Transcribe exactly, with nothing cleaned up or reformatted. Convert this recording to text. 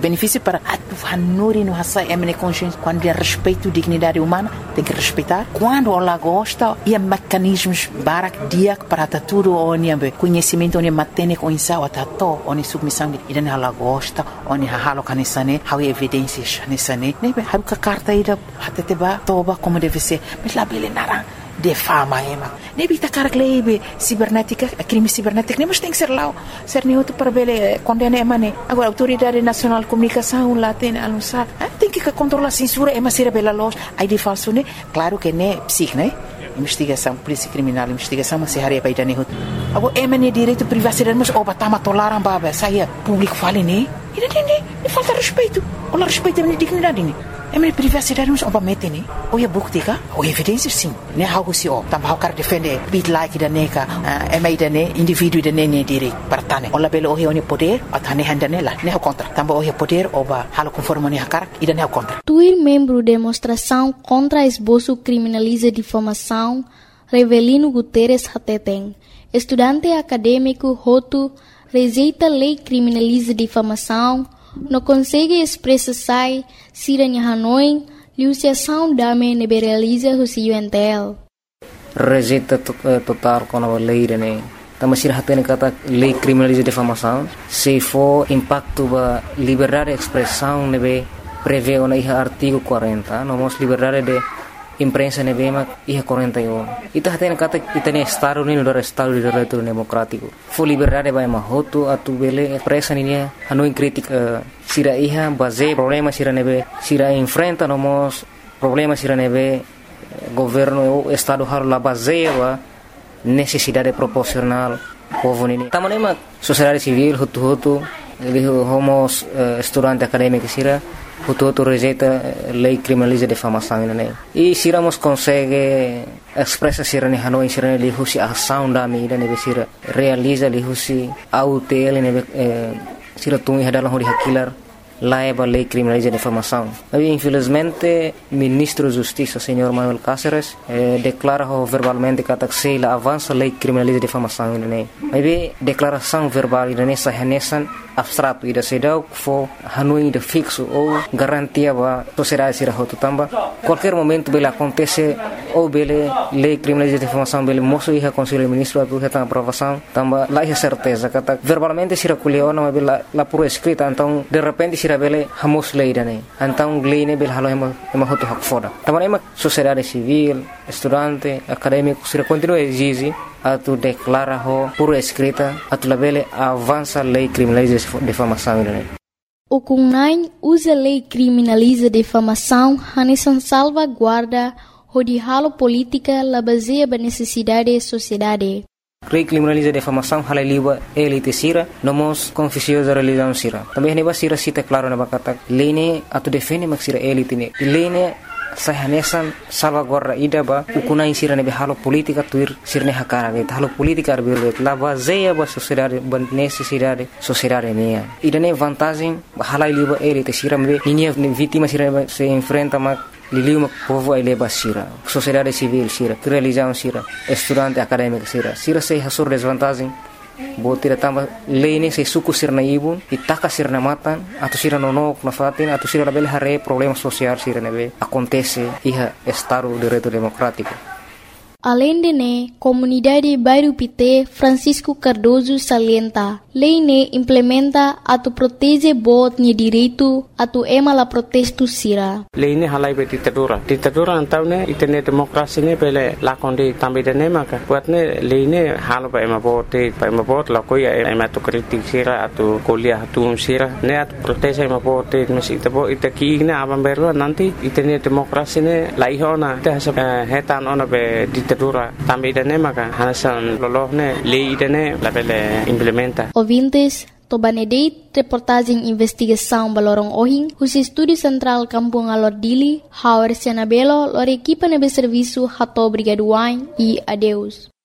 benefício para a hanuri no hasa é mene consciência quando é respeito dignidade humana tem que respeitar quando ela gosta e mecanismos barak dia para tudo onde conhecimento onde matene com isso a tato onde submissão e dan ela gosta onde halo kanisane how evidências nesane nebe haru ka carta ida hateteba toba como deve ser mas lá bele narang de fama ema nebi ta karak lebe cibernética crime cibernético nem mas tem que ser lá ser neutro para bele condena emane agora autoridade nacional de comunicação lá tem anunciar tem que controlar a censura ema ser bela loja aí de falso né claro que né psic né investigação polícia criminal investigação mas se haria para idane hut agora emane direito privacidade mas oba tama tolaram baba saia público fale né e não não falta respeito ou respeito a dignidade né é minha privacidade mas oba mete né ou é bukti ka ou evidência sim né algo se ó também o cara defende bit like da neka é mais da né indivíduo da né direito para tane ou lá belo o é poder a tane handa né lá né o contra também o é poder oba halo conforme né cara e da né o contra tuir membro demonstração contra esboço criminaliza difamação Revelino Guterres Hateteng estudante acadêmico Roto rejeita lei criminaliza difamação não consegue expressar se a Hanoi liuciação da me liberaliza o C U N T L. Rejeita total com a lei né. Também se hatene kata lei criminaliza difamação se for impacto ba liberdade de expressão nebe prevê o na artigo quarenta não mos liberdade de imprensa nebe ma iha quarenta e um ita hatene kata itane estado ni no estado de direito democrático for liberdade ba ma hoto atu bele pressa ni Hanoi crítica sira iha base problema sira nebe sira enfrenta no mos problema sira nebe governo o estado har la base wa necessidade proporcional povo ni tamanema sociedade civil hoto hoto homos estudante acadêmico sira Hutu rejeita lei criminaliza difamação né e se iramos consegue expressa sira ne Hanoi sira ne lihusi ação da mídia ne sira realiza lihusi autel ne sira tungi hadalah hori hakilar laeba lei criminaliza difamação e infelizmente ministro de justiça senhor Manuel Cáceres eh, declara verbalmente que se la avança lei criminaliza difamação né aí declaração verbal ne sahanesan abstrato ida sedau fo Hanoi de fixo ou garantia ba sociedade sira hoto tamba qualquer momento bela acontece ou bele lei criminaliza difamação bele moço e conselho ministro atu reta aprovação tamba lá é certeza que verbalmente sira culiona bela la por escrita então de repente sira bele hamos lei dane então lei ne bele halo ema ema hoto hak foda tamba ema sociedade civil estudante acadêmico sira continua exige atu declara ho por escrita atu labele avança lei criminaliza difamação né o Kunai usa lei criminaliza difamação hanesan salvaguarda o de halo política la baseia ba necessidade sociedade lei criminaliza difamação hala liba elite sira nomos confusiosa religião sira também ne ba sira cita claro na bakata lei ne atu defende mak sira elite ne lei ne sahanesan salvaguarda ida ba ukunai sira ne halo politika tuir sirne hakara ge halo politika arbir la baseia ba sociedade ba necessidade sociedade ne ida ne vantagem hala liba elite sira me ninia vítima sira se enfrenta ma liliu ma povo ai leba sira sociedade civil sira religião sira estudante acadêmico sira sira se hasur desvantagem botira tamba lei se suku sirna ibun itaka sirna matan atau sira nonok na fatin atau sira label hare problema social sira nebe acontece iha estado de direito democrático. Além de ne, comunidade Bairro Pité Francisco Cardoso salienta, lei ne implementa atu protege bot ni direito atu ema la protesto sira. Lei ne halai be ditadura. Ditadura antau ne itene demokrasi ne pele lakonde tambe de ne maka. Buat ne lei ne halo ba ema bot ba ema bot la koya ema tu kritik sira atu kuliah atu sira ne atu protege ema bot mesi tabo itaki ne abam berwa nanti itene demokrasi ne laihona te hasa hetan ona be ditadura tambe de ne maka hanasan lolohne lei de ne la pele implementa. Ouvintes, Tobanedeit, reportagem investigação Balorong Ohing, o Estúdio Central Kampung Alordili, Howard Sianabelo, lor equipa nebe serviço Hato Brigaduain e adeus.